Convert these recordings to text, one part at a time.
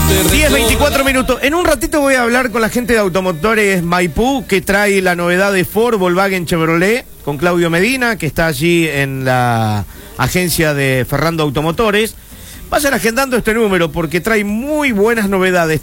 10:24 minutos. En un ratito voy a hablar con la gente de Automotores Maipú, que trae la novedad de Ford, Volkswagen, Chevrolet, con Claudio Medina, que está allí en la agencia de Ferrando Automotores. Vayan agendando este número porque trae muy buenas novedades.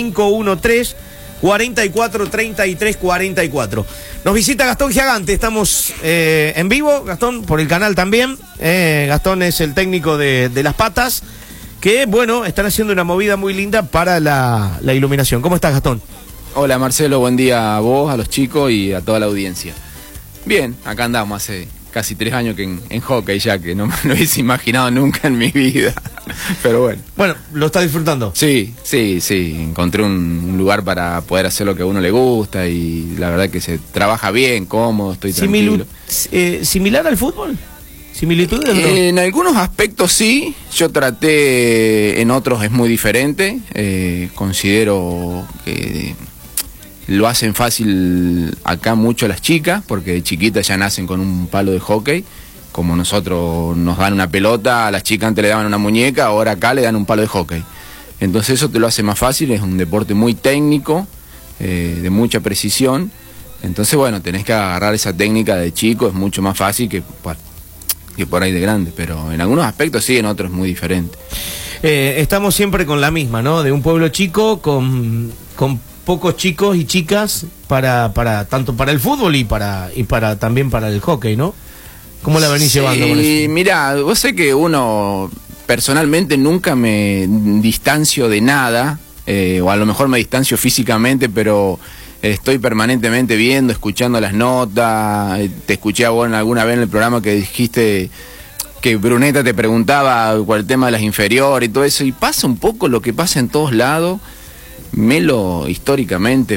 3513-443344. Nos visita Gastón Giagante, estamos en vivo, Gastón, por el canal también. Gastón es el técnico de Las Patas, que, bueno, están haciendo una movida muy linda para la iluminación. ¿Cómo estás, Gastón? Hola, Marcelo, buen día a vos, a los chicos y a toda la audiencia. Bien, acá andamos hace casi 3 años que en hockey ya, que no me lo hubiese imaginado nunca en mi vida. Pero bueno. Bueno, ¿lo estás disfrutando? Sí. Encontré un lugar para poder hacer lo que a uno le gusta y la verdad que se trabaja bien, cómodo, estoy tranquilo. ¿Similar al fútbol? ¿Similitudes o no? En algunos aspectos sí, yo traté, en otros es muy diferente. Considero que lo hacen fácil acá mucho las chicas, porque de chiquitas ya nacen con un palo de hockey. Como nosotros nos dan una pelota, a las chicas antes le daban una muñeca, ahora acá le dan un palo de hockey. Entonces eso te lo hace más fácil, es un deporte muy técnico, de mucha precisión. Entonces bueno, tenés que agarrar esa técnica de chico, es mucho más fácil que por ahí de grande, pero en algunos aspectos sí, en otros es muy diferente. Estamos siempre con la misma, ¿no? De un pueblo chico con pocos chicos y chicas para tanto para el fútbol y para también para el hockey, ¿no? ¿Cómo la venís llevando con eso? Mirá, vos sé que uno personalmente nunca me distancio de nada, o a lo mejor me distancio físicamente, pero estoy permanentemente viendo, escuchando las notas. Te escuché a vos alguna vez en el programa que dijiste que Bruneta te preguntaba por el tema de las inferiores y todo eso, y pasa un poco lo que pasa en todos lados. Melo históricamente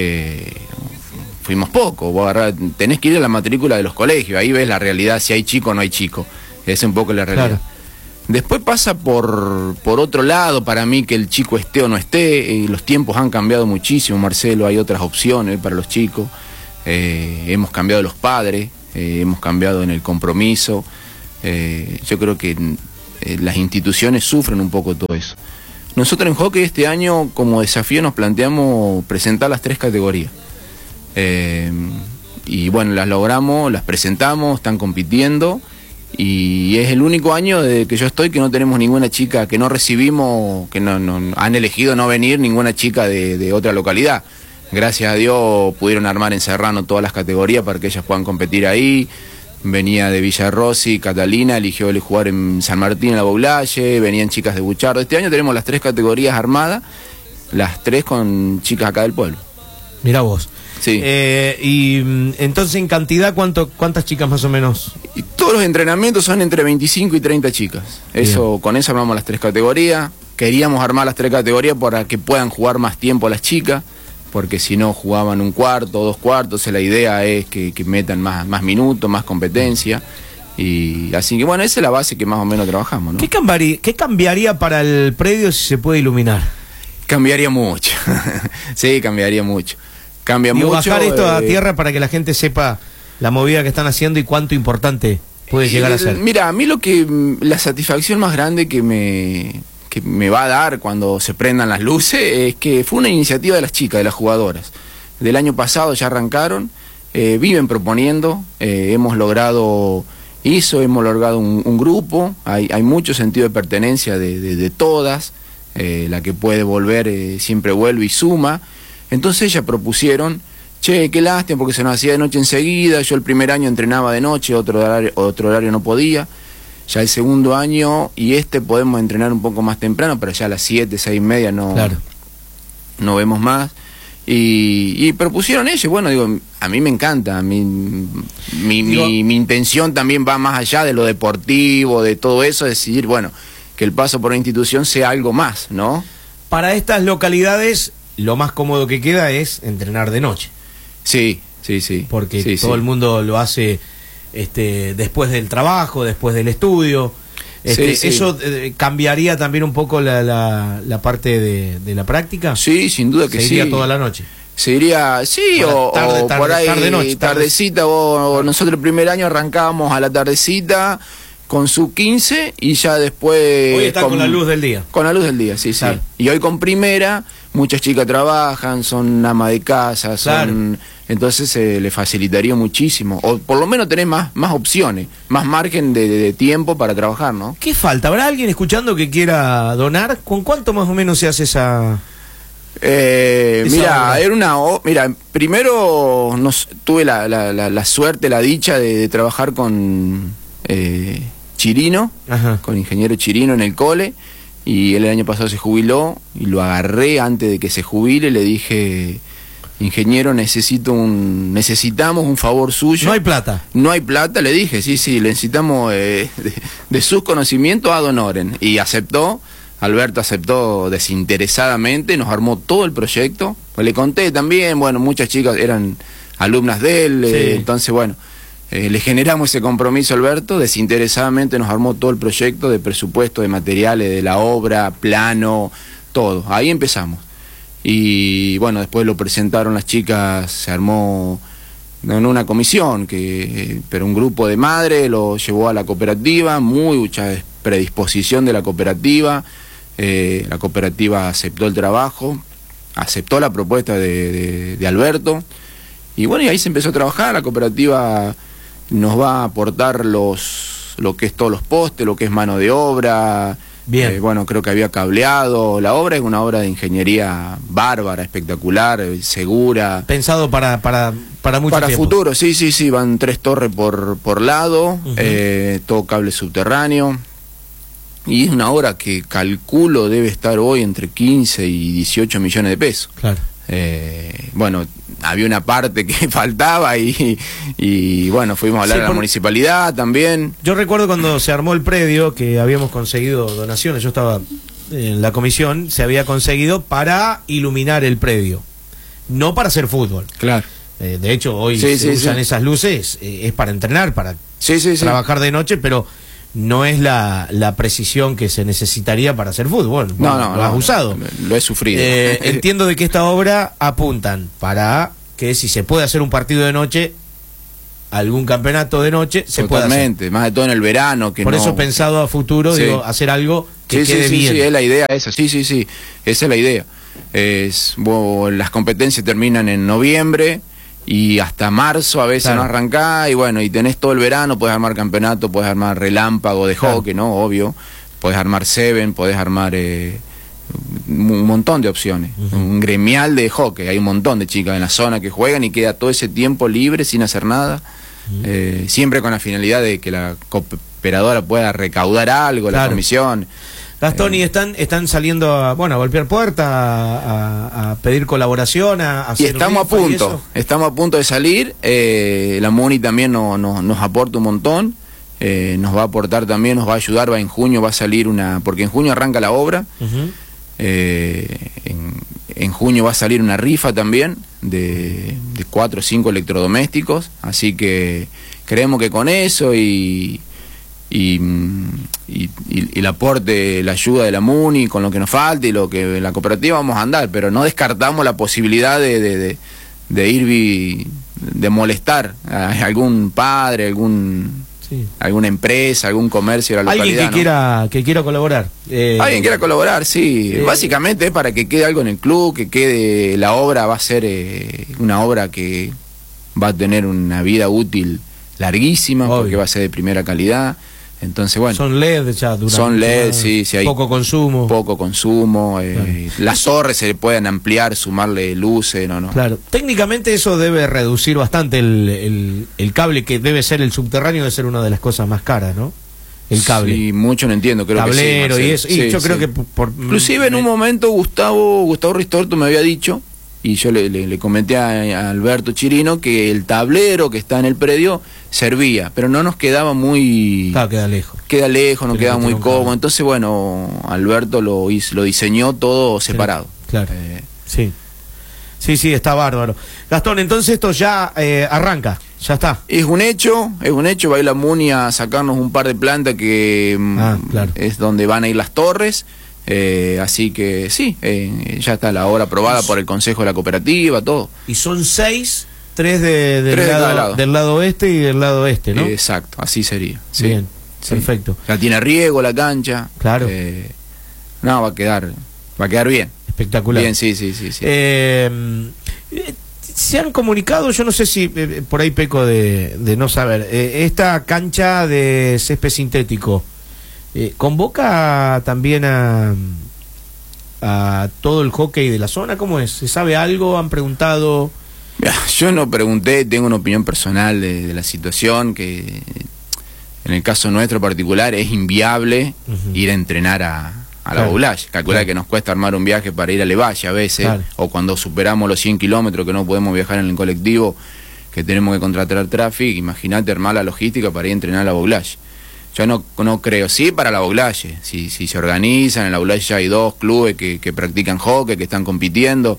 fuimos pocos. Vos tenés que ir a la matrícula de los colegios, ahí ves la realidad, si hay chico o no hay chico. Es un poco la realidad. Claro. Después pasa por otro lado, para mí, que el chico esté o no esté. Los tiempos han cambiado muchísimo, Marcelo, hay otras opciones para los chicos. Hemos cambiado los padres, hemos cambiado en el compromiso. Yo creo que las instituciones sufren un poco todo eso. Nosotros en hockey este año, como desafío, nos planteamos presentar las 3 categorías. Y bueno, las logramos, las presentamos, están compitiendo. Y es el único año desde que yo estoy que no tenemos ninguna chica, que no recibimos, que no han elegido no venir ninguna chica de otra localidad. Gracias a Dios pudieron armar en Serrano todas las categorías para que ellas puedan competir ahí. Venía de Villarrossi, Catalina, eligió jugar en San Martín, en la Boulaye, venían chicas de Buchardo. Este año tenemos las 3 categorías armadas, las 3 con chicas acá del pueblo. Mirá vos. Sí. Y entonces, en cantidad, ¿cuántas chicas más o menos? Y todos los entrenamientos son entre 25 y 30 chicas. Con eso armamos las 3 categorías. Queríamos armar las 3 categorías para que puedan jugar más tiempo las chicas, porque si no jugaban un cuarto o 2 cuartos. La idea es que metan más minutos, más competencia. Y así que bueno, esa es la base que más o menos trabajamos, ¿no? ¿Qué cambiaría para el predio si se puede iluminar? Cambiaría mucho. Sí, cambiaría mucho. Cambia mucho. Bajar esto a tierra para que la gente sepa la movida que están haciendo y cuánto importante puede llegar a ser. Mira, a mí la satisfacción más grande que me va a dar cuando se prendan las luces es que fue una iniciativa de las chicas, de las jugadoras. Del año pasado ya arrancaron, viven proponiendo, hemos logrado un grupo, hay mucho sentido de pertenencia de todas, la que puede volver siempre vuelve y suma. Entonces ellas propusieron, che, qué lástima porque se nos hacía de noche enseguida, yo el primer año entrenaba de noche, otro horario no podía, ya el segundo año podemos entrenar un poco más temprano, pero ya a las 7, 6:30 no vemos más. Y propusieron ellos, bueno, digo, a mí me encanta, mi intención también va más allá de lo deportivo, de todo eso, es decir, bueno, que el paso por la institución sea algo más, ¿no? Para estas localidades, lo más cómodo que queda es entrenar de noche. Sí. Porque todo el mundo lo hace después del trabajo, después del estudio. ¿Eso cambiaría también un poco la parte de la práctica? Sí, sin duda que sí. ¿Se iría toda la noche? Se iría, sí, o por ahí tarde-noche, tardecita. Nosotros el primer año arrancábamos a la tardecita, con su 15 y ya después... Hoy está con la luz del día. Con la luz del día, sí, claro. sí. Y hoy con primera, muchas chicas trabajan, son ama de casa, son... Claro. Entonces le facilitaría muchísimo. O por lo menos tenés más opciones, más margen de tiempo para trabajar, ¿no? ¿Qué falta? ¿Habrá alguien escuchando que quiera donar? ¿Con cuánto más o menos se hace esa...? Mira, era mira, primero tuve la suerte, la dicha de trabajar con Chirino, ajá, con ingeniero Chirino en el cole, y él el año pasado se jubiló y lo agarré antes de que se jubile. Le dije: ingeniero, necesitamos un favor suyo. No hay plata. No hay plata, le dije, sí, le necesitamos de sus conocimientos ad honorem. Y aceptó. Alberto aceptó desinteresadamente, nos armó todo el proyecto. Pues le conté también, bueno, muchas chicas eran alumnas de él, sí. Entonces, bueno, le generamos ese compromiso a Alberto, desinteresadamente nos armó todo el proyecto de presupuesto, de materiales, de la obra, plano, todo. Ahí empezamos. Y bueno, después lo presentaron las chicas, se armó en una comisión, pero un grupo de madres lo llevó a la cooperativa, mucha predisposición de la cooperativa. La cooperativa aceptó el trabajo, aceptó la propuesta de Alberto, y bueno, y ahí se empezó a trabajar. La cooperativa nos va a aportar lo que es todos los postes, lo que es mano de obra. Bien. Bueno, creo que había cableado. La obra es una obra de ingeniería bárbara, espectacular, segura. Pensado para mucho para tiempo. Futuro, sí, van 3 torres por lado, todo cable subterráneo. Y es una obra que calculo debe estar hoy entre 15 y 18 millones de pesos. Claro. Bueno, había una parte que faltaba y bueno, fuimos a hablar a la municipalidad también. Yo recuerdo cuando se armó el predio que habíamos conseguido donaciones, yo estaba en la comisión, se había conseguido para iluminar el predio, no para hacer fútbol. Claro. De hecho, hoy se usan esas luces, es para entrenar, para trabajar de noche, pero no es la precisión que se necesitaría para hacer fútbol. No, lo has usado. Lo he sufrido. Entiendo de que esta obra apuntan para que si se puede hacer un partido de noche, algún campeonato de noche, se puede hacer. Totalmente, más de todo en el verano. Por eso pensado a futuro, digo, hacer algo que quede bien. Sí, es la idea esa, sí, esa es la idea. Las competencias terminan en noviembre, y hasta marzo a veces no arrancás, y bueno, y tenés todo el verano, podés armar campeonato, podés armar relámpago de hockey, ¿no? Obvio, podés armar seven, podés armar un montón de opciones, un gremial de hockey, hay un montón de chicas en la zona que juegan y queda todo ese tiempo libre sin hacer nada, siempre con la finalidad de que la cooperadora pueda recaudar algo, la comisión. Gastón, y están saliendo a golpear puertas, a pedir colaboración, a hacer. Y estamos a punto de salir. La MUNI también nos aporta un montón, nos va a aportar también, nos va a ayudar. En junio va a salir porque en junio arranca la obra. En junio va a salir una rifa también de 4 o 5 electrodomésticos, así que creemos que con eso y el aporte, la ayuda de la MUNI con lo que nos falte y lo que la cooperativa vamos a andar, pero no descartamos la posibilidad de ir de molestar a algún padre, alguna empresa, algún comercio de la localidad. Alguien que quiera colaborar. Alguien quiera colaborar, sí. Básicamente es para que quede algo en el club, que quede la obra, va a ser una obra que va a tener una vida útil larguísima, porque va a ser de primera calidad. Entonces, bueno. Son LED ya, son LED, sí, hay poco consumo. Las torres se pueden ampliar, sumarle luces, no. Claro. Técnicamente eso debe reducir bastante el cable, que debe ser el subterráneo, debe ser una de las cosas más caras, ¿no? El cable. Sí, mucho no entiendo, creo tablero que sí. Y eso. Y yo creo que inclusive en un momento Gustavo Ristorto me había dicho, y yo le comenté a Alberto Chirino, que el tablero que está en el predio servía, pero no nos quedaba muy... queda lejos. No quedaba muy cómodo. Entonces, bueno, Alberto lo diseñó todo separado. Claro. Sí, está bárbaro. Gastón, entonces esto ya arranca, ya está. Es un hecho, va a ir la MUNI a sacarnos un par de plantas que es donde van a ir las torres. Así que sí, ya está la obra aprobada por el Consejo de la Cooperativa, todo. Y son 6, 3 del lado oeste y del lado este, ¿no? Exacto, así sería. Sí. Bien. perfecto. Ya tiene riego la cancha. Claro. No, va a quedar bien. Espectacular. Bien, sí. Se han comunicado, yo no sé si por ahí peco de no saber, esta cancha de césped sintético, ¿convoca también a todo el hockey de la zona? ¿Cómo es? ¿Se sabe algo? ¿Han preguntado? Yo no pregunté, tengo una opinión personal de la situación, que en el caso nuestro particular es inviable ir a entrenar a la Boulaye. Calcular que nos cuesta armar un viaje para ir a Levalle a veces, o cuando superamos los 100 kilómetros que no podemos viajar en el colectivo, que tenemos que contratar tráfico, imagínate armar la logística para ir a entrenar a la Boulaye. Yo no creo, sí para la Boulaye, si se organizan, en la Boulaye ya hay 2 clubes que practican hockey, que están compitiendo,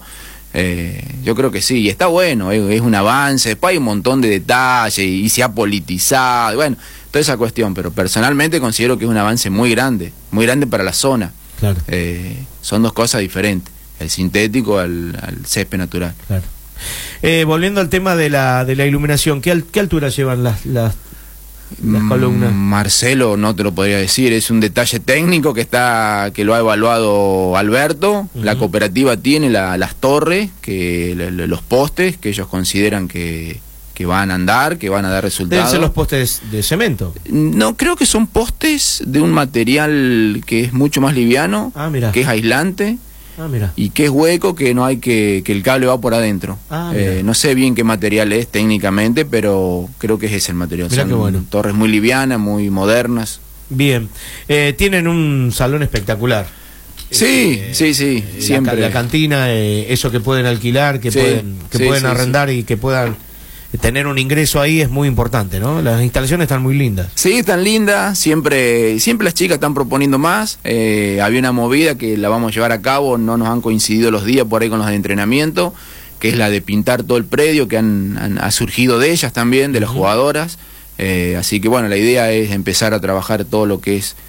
yo creo que sí, y está bueno, es un avance, después hay un montón de detalles, y se ha politizado, y bueno, toda esa cuestión, pero personalmente considero que es un avance muy grande para la zona. Claro. Son 2 cosas diferentes, el sintético al césped natural. Claro. Volviendo al tema de la iluminación, ¿qué altura llevan las columnas? Marcelo no te lo podría decir, es un detalle técnico que lo ha evaluado Alberto. La cooperativa tiene las torres, los postes que ellos consideran que van a andar, que van a dar resultados. ¿Deben ser los postes de cemento? No, creo que son postes de un material que es mucho más liviano, que es aislante. Y que es hueco, que no hay que el cable va por adentro. No sé bien qué material es técnicamente, pero creo que es ese el material. Son torres muy livianas, muy modernas. Bien. Tienen un salón espectacular. Sí, siempre. La cantina, eso que pueden alquilar, que pueden arrendar y que puedan tener un ingreso ahí es muy importante, ¿no? Las instalaciones están muy lindas. Sí, están lindas, siempre las chicas están proponiendo más. Había una movida que la vamos a llevar a cabo, no nos han coincidido los días por ahí con los de entrenamiento, que es la de pintar todo el predio, que ha surgido de ellas también, de las jugadoras. Así que bueno, la idea es empezar a trabajar todo lo que es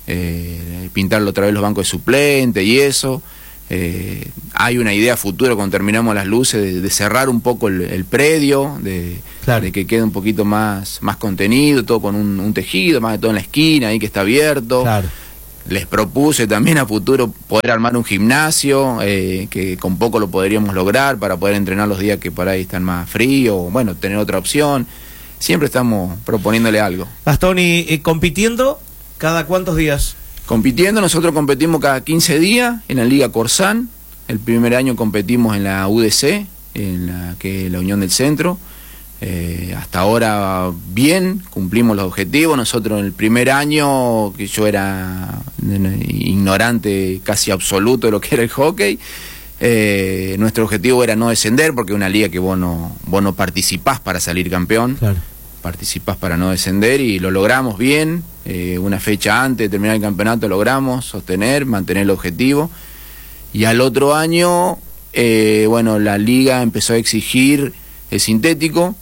pintarlo otra vez los bancos de suplente y eso. Hay una idea futura cuando terminamos las luces de cerrar un poco el predio, de que quede un poquito más contenido, todo con un tejido, más de todo en la esquina, ahí que está abierto. Les propuse también a futuro poder armar un gimnasio, que con poco lo podríamos lograr para poder entrenar los días que por ahí están más fríos, bueno, tener otra opción. Siempre estamos proponiéndole algo. Gastón, ¿y compitiendo cada cuántos días? Compitiendo, nosotros competimos cada 15 días en la Liga Corsán. El primer año competimos en la UDC, que es la Unión del Centro. Hasta ahora bien, cumplimos los objetivos. Nosotros en el primer año, que yo era ignorante casi absoluto de lo que era el hockey, nuestro objetivo era no descender, porque es una liga que vos no participás para salir campeón. Participás para no descender, y lo logramos bien. Una fecha antes de terminar el campeonato logramos mantener el objetivo, y al otro año la liga empezó a exigir el sintético,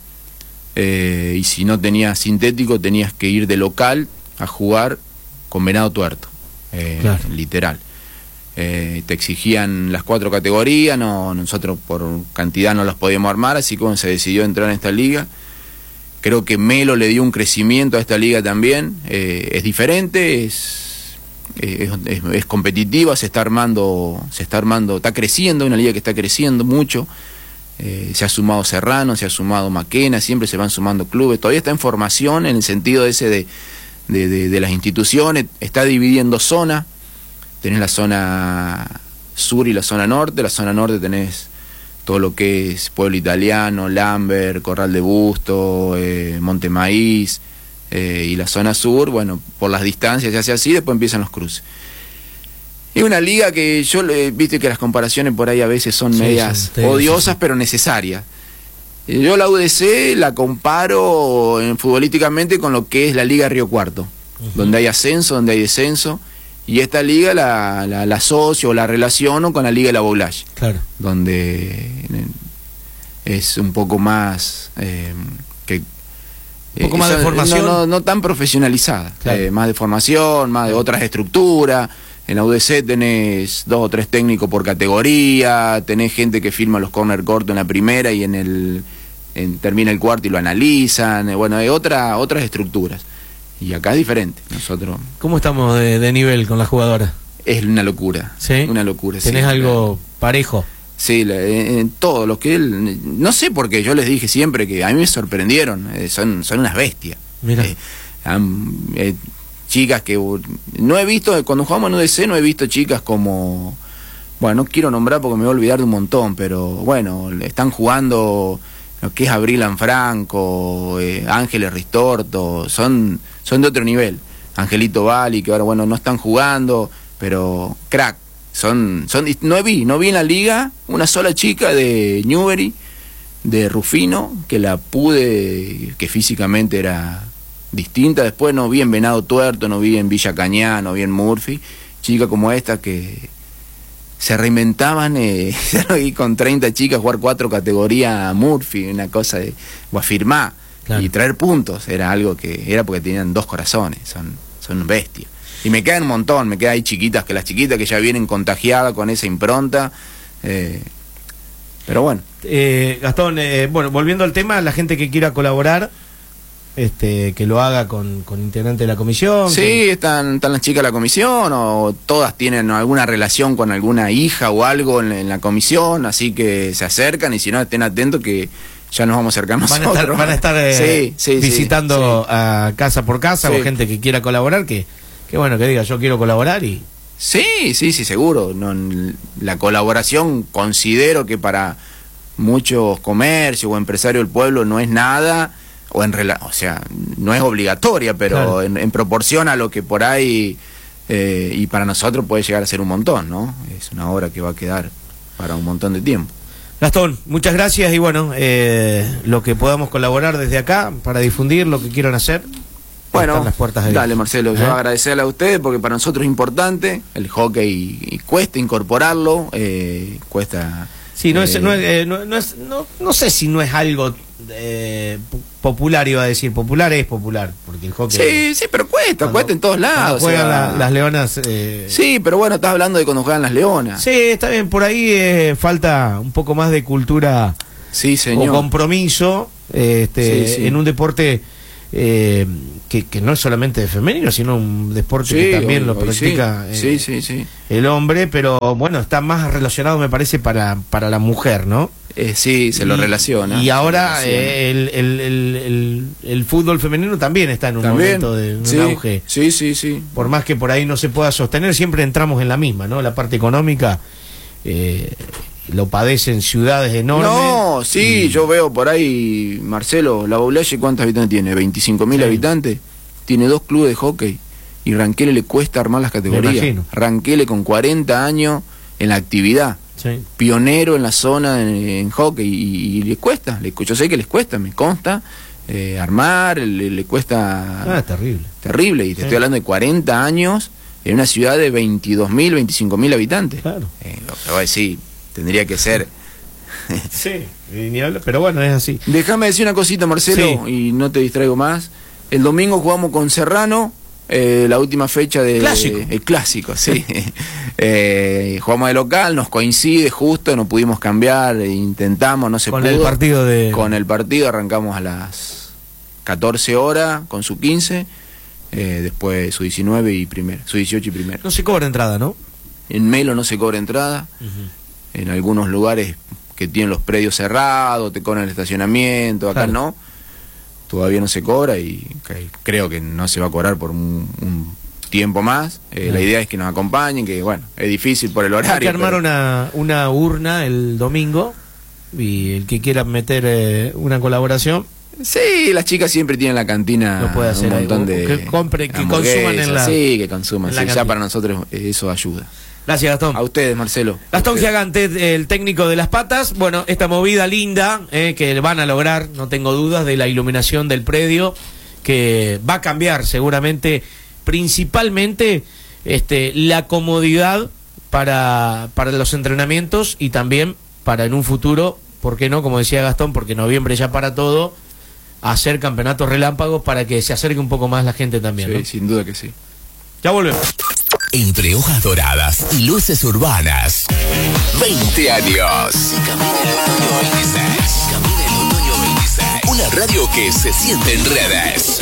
y si no tenías sintético tenías que ir de local a jugar con Venado Tuerto, literal. Te exigían las 4 categorías, nosotros por cantidad no las podíamos armar, así que se decidió entrar en esta liga. Creo que Melo le dio un crecimiento a esta liga también. Es diferente, es competitiva, se está armando, está creciendo, una liga que está creciendo mucho. Se ha sumado Serrano, se ha sumado Maquena, siempre se van sumando clubes. Todavía está en formación en el sentido ese de las instituciones. Está dividiendo zonas. Tenés la zona sur y la zona norte. La zona norte tenés todo lo que es Pueblo Italiano, Lambert, Corral de Busto, Monte Maíz, y la zona sur, bueno, por las distancias se hace así, después empiezan los cruces. Es una liga que viste que las comparaciones por ahí a veces son medias odiosas, pero necesarias. Yo la UDC la comparo futbolísticamente con lo que es la Liga Río Cuarto, donde hay ascenso, donde hay descenso. Y esta liga la asocio o la relaciono con la Liga de la Boulaye, donde es un poco más un poco más de formación, no tan profesionalizada, más de formación, más de otras estructuras. En la UDC tenés 2 o 3 técnicos por categoría, tenés gente que firma los corner cortos en la primera y termina el cuarto y lo analizan. Bueno, hay otras estructuras. Y acá es diferente. Nosotros... ¿Cómo estamos de nivel con las jugadoras? Es una locura. ¿Sí? Una locura. ¿Tenés algo parejo? Sí, en todo lo que él... No sé por qué, yo les dije siempre que a mí me sorprendieron. Son unas bestias. Mira. Chicas que... No he visto, cuando jugamos en UDC no he visto chicas como... Bueno, no quiero nombrar porque me voy a olvidar de un montón, pero bueno, están jugando lo que es Abril Franco, Ángeles Ristorto, son de otro nivel. Angelito Bali, que ahora bueno, no están jugando, pero crack. No vi en la liga una sola chica de Newbery, de Rufino, que la pude, que físicamente era distinta. Después no vi en Venado Tuerto, no vi en Villa Cañá, no vi en Murphy, chicas como esta que se reinventaban, y con 30 chicas jugar 4 categorías Murphy, una cosa de, o afirmar, claro. Y traer puntos, era algo que era porque tenían 2 corazones, son bestias. Y me quedan un montón, me quedan ahí chiquitas, que las chiquitas que ya vienen contagiadas con esa impronta, pero bueno. Gastón, bueno, volviendo al tema, la gente que quiera colaborar, que lo haga con integrante de la comisión. Sí, están las chicas de la comisión, o todas tienen alguna relación con alguna hija o algo en la comisión, así que se acercan, y si no, estén atentos que ya nos vamos a acercar nosotros. Van a estar visitando a casa por casa, o gente que quiera colaborar, que bueno, que diga yo quiero colaborar y... Sí, seguro. La colaboración considero que para muchos comercios o empresarios del pueblo no es nada, o sea, no es obligatoria, pero claro, en proporción a lo que por ahí, y para nosotros puede llegar a ser un montón, ¿no? Es una obra que va a quedar para un montón de tiempo. Gastón, muchas gracias, y bueno, lo que podamos colaborar desde acá para difudir lo que quieran hacer. Bueno, las puertas dale Marcelo, yo agradecerle a ustedes porque para nosotros es importante el hockey, y cuesta incorporarlo, cuesta... Sí, no sé si no es algo popular, iba a decir. Popular es popular, porque el hockey... Sí, pero cuesta en todos lados. Juegan las leonas... Sí, pero bueno, estás hablando de cuando juegan las leonas. Sí, está bien, por ahí falta un poco más de cultura, sí, señor, o compromiso, en un deporte... que no es solamente de femenino, sino un deporte que también lo practica el hombre, pero bueno, está más relacionado, me parece, para la mujer, ¿no? Se lo relaciona. Y ahora el fútbol femenino también está en un momento de un auge. Sí. Por más que por ahí no se pueda sostener, siempre entramos en la misma, ¿no? La parte económica... lo padecen ciudades enormes. No, sí, yo veo por ahí, Marcelo, la Baulalle, ¿cuántos habitantes tiene? 25.000 habitantes. Tiene 2 clubes de hockey. Y Ranquele le cuesta armar las categorías. Ranquele con 40 años en la actividad. Sí. Pionero en la zona en hockey. Y le cuesta, yo sé que les cuesta, me consta. Armar, le cuesta... terrible. Terrible, y te estoy hablando de 40 años en una ciudad de 22.000, 25.000 habitantes. Claro. Lo que voy a decir... Tendría que ser. Sí, pero bueno, es así. Déjame decir una cosita, Marcelo, y no te distraigo más. El domingo jugamos con Serrano, la última fecha del clásico, sí. Jugamos de local, nos coincide justo, no pudimos cambiar, intentamos, no se pudo. Con el partido arrancamos a las 14 horas con su 15, después su 19 y primero, su 18 y primero. No se cobra entrada, ¿no? En Melo no se cobra entrada. En algunos lugares que tienen los predios cerrados, te cobran el estacionamiento, acá no, todavía no se cobra, y creo que no se va a cobrar por un tiempo más. La idea es que nos acompañen, que bueno, es difícil por el horario. Hay que armar una urna el domingo, y el que quiera meter una colaboración. Sí, las chicas siempre tienen la cantina, lo puede hacer, un montón de que consuman en la... Sí, que consuman, ya para nosotros eso ayuda. Gracias, Gastón. A ustedes, Marcelo. Gastón Giagante, el técnico de Las Patas. Bueno, esta movida linda que van a lograr, no tengo dudas, de la iluminación del predio, que va a cambiar seguramente, principalmente la comodidad para los entrenamientos, y también para en un futuro, ¿por qué no? Como decía Gastón, porque noviembre ya para todo, hacer campeonatos relámpagos para que se acerque un poco más la gente también. Sí, ¿no? Sin duda que sí. Ya volvemos. Entre hojas doradas y luces urbanas, 20 años. Camina el otoño 26. Una radio que se siente en redes.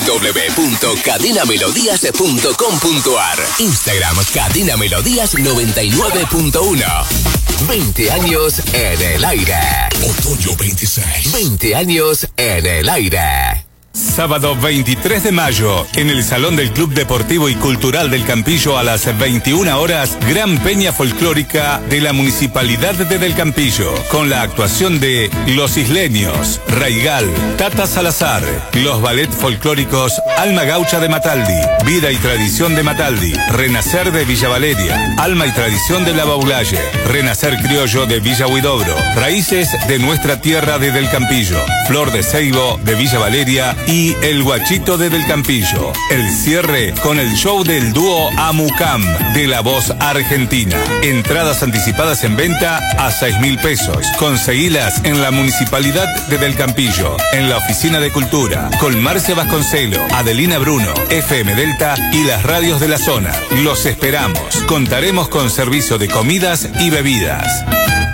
www.cadenamelodías.com.ar. Instagram Cadena Melodías 99.1. 20 años en el aire. Otoño 26. 20 años en el aire. Sábado 23 de mayo, en el Salón del Club Deportivo y Cultural del Campillo a las 21 horas, Gran Peña Folclórica de la Municipalidad de Del Campillo, con la actuación de Los Isleños, Raigal, Tata Salazar, los ballet folclóricos Alma Gaucha de Mataldi, Vida y Tradición de Mataldi, Renacer de Villa Valeria, Alma y Tradición de La Baulalle, Renacer Criollo de Villa Huidobro, Raíces de Nuestra Tierra de Del Campillo, Flor de Ceibo de Villa Valeria y El Guachito de Del Campillo. El cierre con el show del dúo Amucam de La Voz Argentina. Entradas anticipadas en venta a 6.000 pesos. Conseguilas en la Municipalidad de Del Campillo, en la Oficina de Cultura, con Marcia Vasconcelo, Adelina Bruno, FM Delta y las radios de la zona. Los esperamos. Contaremos con servicio de comidas y bebidas.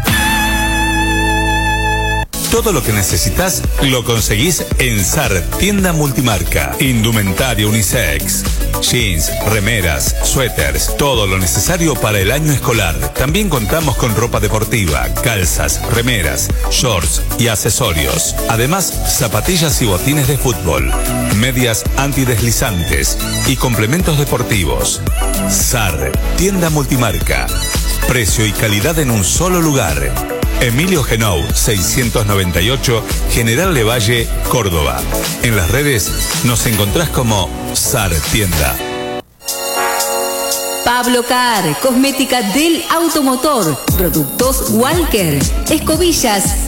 Todo lo que necesitas lo conseguís en SAR, tienda multimarca. Indumentaria unisex, jeans, remeras, suéteres, todo lo necesario para el año escolar. También contamos con ropa deportiva, calzas, remeras, shorts y accesorios. Además, zapatillas y botines de fútbol, medias antideslizantes y complementos deportivos. SAR, tienda multimarca. Precio y calidad en un solo lugar. Emilio Genou, 698, General Levalle, Córdoba. En las redes nos encontrás como SAR Tienda. Pablo Car, cosmética del automotor, productos Walker, escobillas,